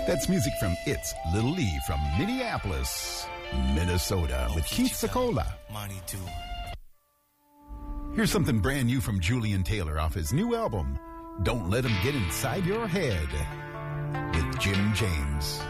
That's music from It's Little Lee from Minneapolis, Minnesota, with Keith Secola. Here's something brand new from Julian Taylor off his new album, Don't Let Him Get Inside Your Head, with Jim James.